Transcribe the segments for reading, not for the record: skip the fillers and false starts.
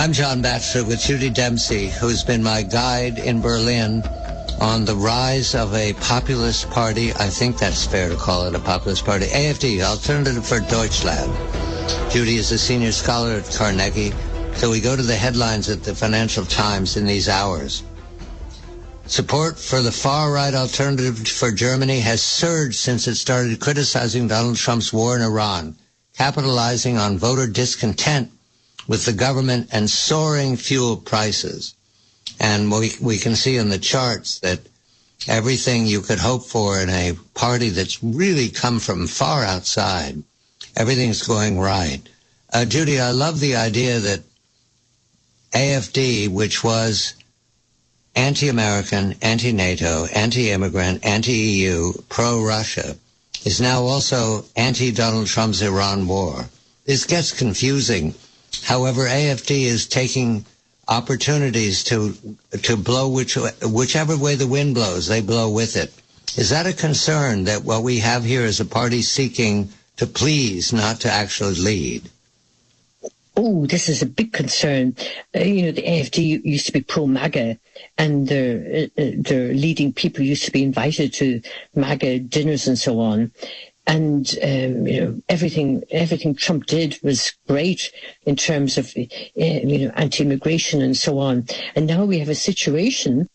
I'm John Batchelor with Judy Dempsey, who's been my guide in Berlin on the rise of a populist party. I think that's fair to call it a populist party. AfD, Alternative for Deutschland. Judy is a senior scholar at Carnegie, so we go to the headlines at the Financial Times in these hours. Support for the far-right Alternative for Germany has surged since it started criticizing Donald Trump's war in Iran, capitalizing on voter discontent with the government and soaring fuel prices. And we can see in the charts that everything you could hope for in a party that's really come from far outside, everything's going right. Judy, I love the idea that AfD, which was anti-American, anti-NATO, anti-immigrant, anti-EU, pro-Russia, is now also anti-Donald Trump's Iran war. This gets confusing. However, AfD is taking opportunities to blow whichever way the wind blows, they blow with it. Is that a concern that what we have here is a party seeking to please, not to actually lead? Oh, this is a big concern. The AfD used to be pro-MAGA, and their leading people used to be invited to MAGA dinners and so on. And everything Trump did was great in terms of anti-immigration and so on. And now we have a situation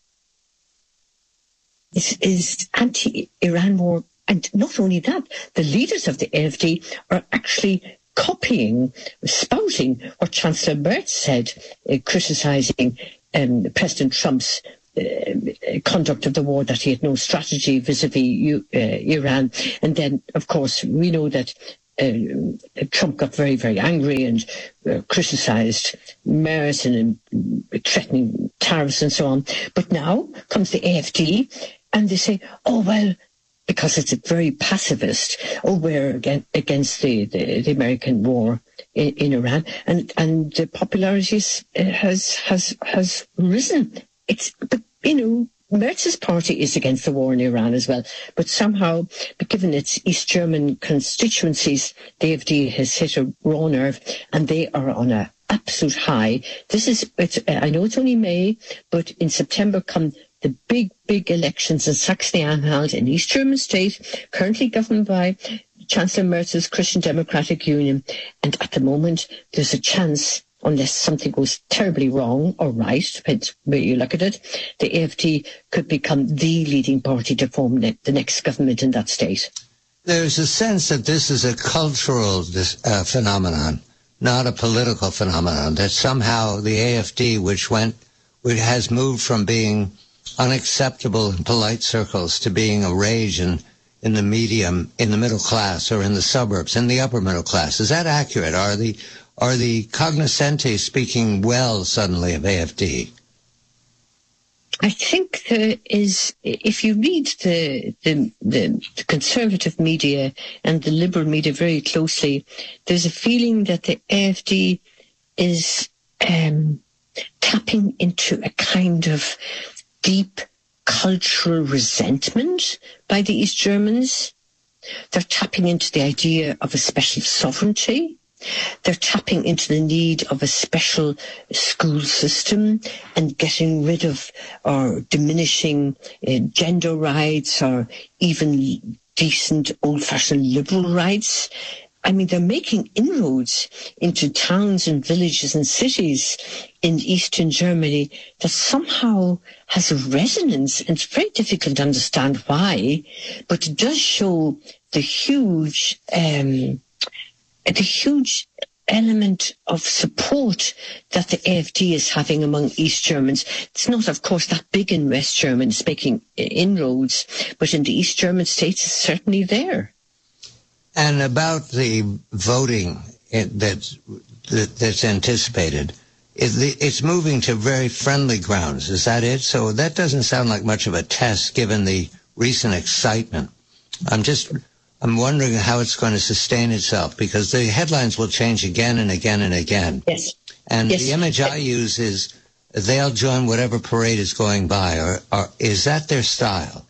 is anti-Iran war, and not only that, the leaders of the AfD are actually copying, spouting what Chancellor Merz said, criticizing President Trump's conduct of the war, that he had no strategy vis-a-vis Iran. And then, of course, we know that Trump got very, very angry and criticized Merz and threatening tariffs and so on. But now comes the AfD and they say, oh, well, because it's a very pacifist, we're against the American war in Iran, and the popularity has risen. Merz's party is against the war in Iran as well, but somehow, given its East German constituencies, the AfD has hit a raw nerve, and they are on an absolute high. I know it's only May, but in September come the big elections in Saxony-Anhalt, an East German state, currently governed by Chancellor Merz's Christian Democratic Union. And at the moment, there's a chance, unless something goes terribly wrong or right, depends where you look at it, the AfD could become the leading party to form the next government in that state. There's a sense that this is a cultural phenomenon, not a political phenomenon, that somehow the AfD, which has moved from being unacceptable in polite circles to being a rage in the medium, in the middle class, or in the suburbs, in the upper middle class. Is that accurate? Are the cognoscenti speaking well suddenly of AfD? I think there is, if you read the conservative media and the liberal media very closely, there's a feeling that the AfD is tapping into a kind of deep cultural resentment by the East Germans. They're tapping into the idea of a special sovereignty. They're tapping into the need of a special school system and getting rid of or diminishing gender rights or even decent old-fashioned liberal rights. I mean, they're making inroads into towns and villages and cities in eastern Germany that somehow has a resonance, and it's very difficult to understand why, but it does show the huge element of support that the AfD is having among East Germans. It's not, of course, that big in West Germans making inroads, but in the East German states it's certainly there. And about the voting that's anticipated, it's moving to very friendly grounds. Is that it? So that doesn't sound like much of a test given the recent excitement. I'm wondering how it's going to sustain itself, because the headlines will change again and again and again. Yes. And the image I use is they'll join whatever parade is going by, or is that their style?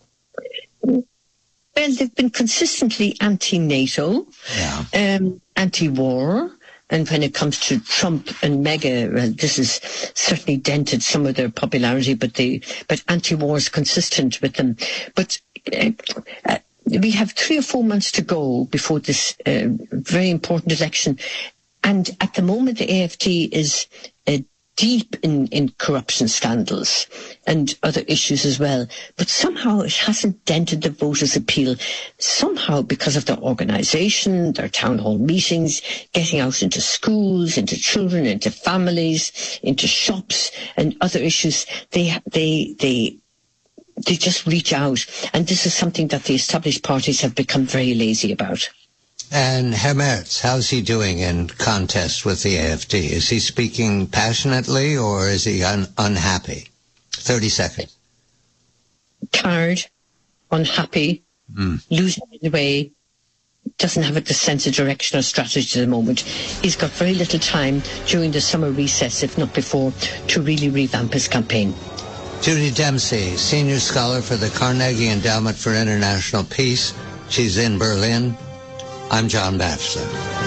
Well, they've been consistently anti-NATO, anti-war, And when it comes to Trump and MAGA, well, this has certainly dented some of their popularity, but anti-war is consistent with them. But we have 3 or 4 months to go before this very important election. And at the moment, the AFD is deep in corruption scandals and other issues as well. But somehow it hasn't dented the voters' appeal. Somehow, because of their organisation, their town hall meetings, getting out into schools, into children, into families, into shops and other issues, they just reach out. And this is something that the established parties have become very lazy about. And Herr Merz, how's he doing in contest with the AFD? Is he speaking passionately or is he unhappy? 30 seconds. Tired, unhappy, losing the way, doesn't have the sense of direction or strategy at the moment. He's got very little time during the summer recess, if not before, to really revamp his campaign. Judy Dempsey, senior scholar for the Carnegie Endowment for International Peace. She's in Berlin. I'm John Batchelor.